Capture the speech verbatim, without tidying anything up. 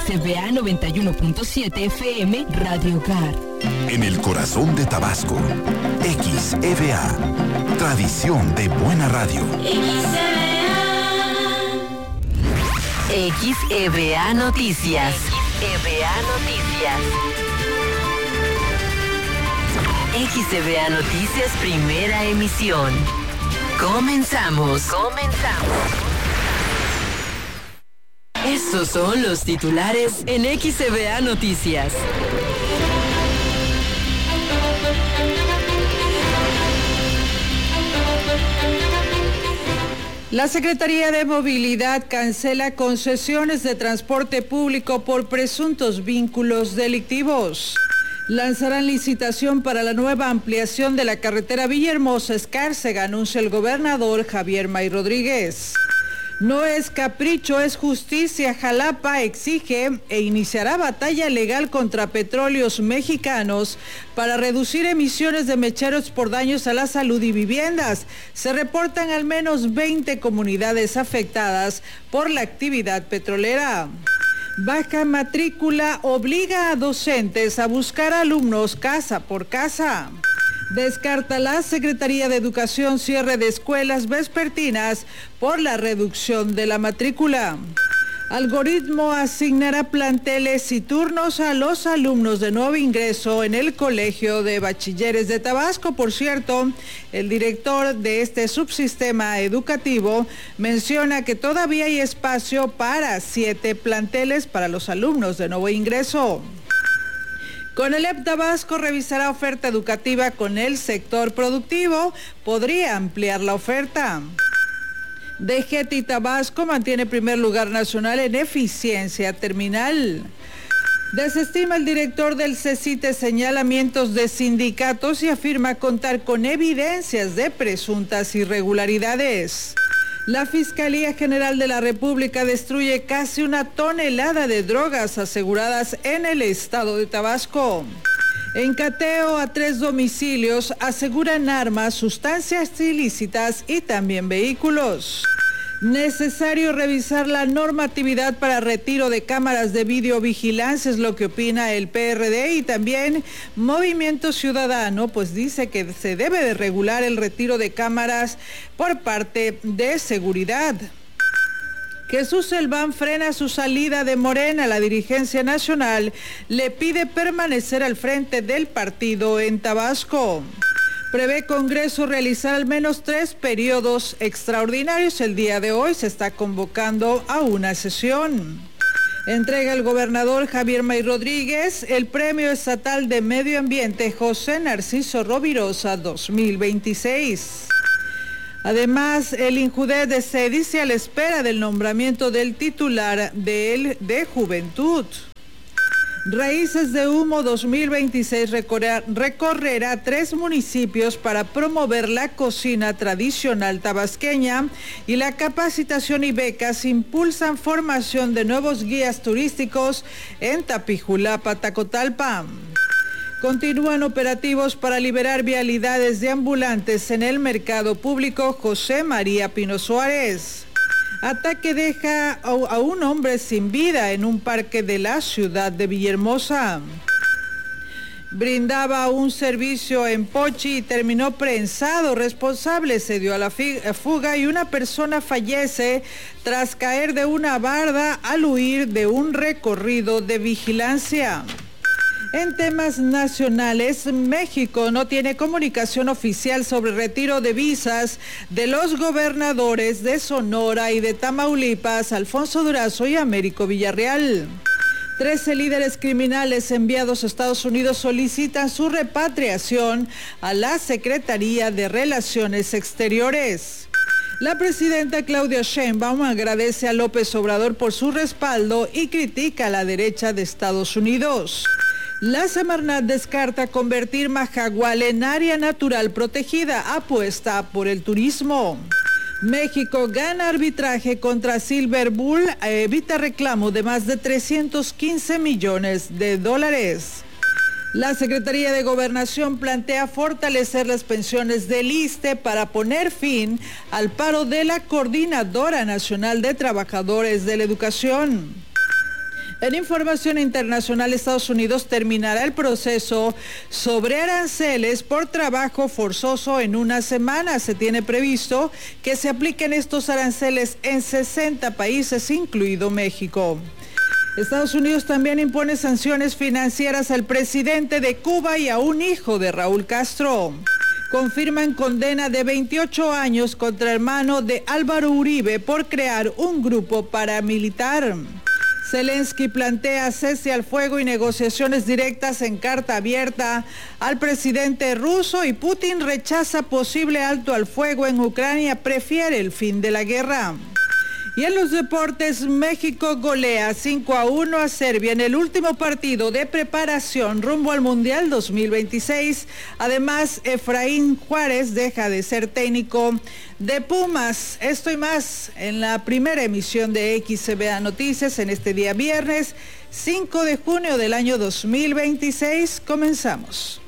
C V A noventa y uno punto siete F M Radio Hogar. En el corazón de Tabasco, X E V A, tradición de buena radio. X E V A Noticias. X E V A Noticias. X E V A Noticias, primera emisión. Comenzamos. Comenzamos. Estos son los titulares en X E V A Noticias. La Secretaría de Movilidad cancela concesiones de transporte público por presuntos vínculos delictivos. Lanzarán licitación para la nueva ampliación de la carretera Villahermosa-Escárcega, anuncia el gobernador Javier May Rodríguez. No es capricho, es justicia. Jalapa exige e iniciará batalla legal contra Petróleos Mexicanos para reducir emisiones de mecheros por daños a la salud y viviendas. Se reportan al menos veinte comunidades afectadas por la actividad petrolera. Baja matrícula obliga a docentes a buscar alumnos casa por casa. Descarta la Secretaría de Educación cierre de escuelas vespertinas por la reducción de la matrícula. Algoritmo asignará planteles y turnos a los alumnos de nuevo ingreso en el Colegio de Bachilleres de Tabasco. Por cierto, el director de este subsistema educativo menciona que todavía hay espacio para siete planteles para los alumnos de nuevo ingreso. CONALEP Tabasco revisará oferta educativa con el sector productivo. Podría ampliar la oferta. D G T y Tabasco mantiene primer lugar nacional en eficiencia terminal. Desestima el director del CECITE señalamientos de sindicatos y afirma contar con evidencias de presuntas irregularidades. La Fiscalía General de la República destruye casi una tonelada de drogas aseguradas en el estado de Tabasco. En cateo a tres domicilios aseguran armas, sustancias ilícitas y también vehículos. Necesario revisar la normatividad para retiro de cámaras de videovigilancia, es lo que opina el P R D, y también Movimiento Ciudadano, pues dice que se debe de regular el retiro de cámaras por parte de seguridad. Jesús Selván frena su salida de Morena. La dirigencia nacional le pide permanecer al frente del partido en Tabasco. Prevé Congreso realizar al menos tres periodos extraordinarios. El día de hoy se está convocando a una sesión. Entrega el gobernador Javier May Rodríguez el Premio Estatal de Medio Ambiente José Narciso Rovirosa dos mil veintiséis. Además, el INJUDED se dice a la espera del nombramiento del titular de, el, de Juventud. Raíces de Humo dos mil veintiséis recorrerá, recorrerá tres municipios para promover la cocina tradicional tabasqueña, y la capacitación y becas impulsan formación de nuevos guías turísticos en Tapijulapa, Tacotalpa. Continúan operativos para liberar vialidades de ambulantes en el mercado público José María Pino Suárez. Ataque deja a un hombre sin vida en un parque de la ciudad de Villahermosa. Brindaba un servicio en Pochi y terminó prensado. Responsable se dio a la fuga y una persona fallece tras caer de una barda al huir de un recorrido de vigilancia. En temas nacionales, México no tiene comunicación oficial sobre retiro de visas de los gobernadores de Sonora y de Tamaulipas, Alfonso Durazo y Américo Villarreal. Trece líderes criminales enviados a Estados Unidos solicitan su repatriación a la Secretaría de Relaciones Exteriores. La presidenta Claudia Sheinbaum agradece a López Obrador por su respaldo y critica a la derecha de Estados Unidos. La Semarnat descarta convertir Majagual en área natural protegida, apuesta por el turismo. México gana arbitraje contra Silver Bull, evita reclamo de más de trescientos quince millones de dólares. La Secretaría de Gobernación plantea fortalecer las pensiones del ISSSTE para poner fin al paro de la Coordinadora Nacional de Trabajadores de la Educación. En información internacional, Estados Unidos terminará el proceso sobre aranceles por trabajo forzoso en una semana. Se tiene previsto que se apliquen estos aranceles en sesenta países, incluido México. Estados Unidos también impone sanciones financieras al presidente de Cuba y a un hijo de Raúl Castro. Confirman condena de veintiocho años contra hermano de Álvaro Uribe por crear un grupo paramilitar. Zelensky plantea cese al fuego y negociaciones directas en carta abierta al presidente ruso, y Putin rechaza posible alto al fuego en Ucrania, prefiere el fin de la guerra. Y en los deportes, México golea cinco a uno a Serbia en el último partido de preparación rumbo al Mundial dos mil veintiséis. Además, Efraín Juárez deja de ser técnico de Pumas. Esto y más en la primera emisión de X C V A Noticias en este día viernes cinco de junio del año dos mil veintiséis. Comenzamos.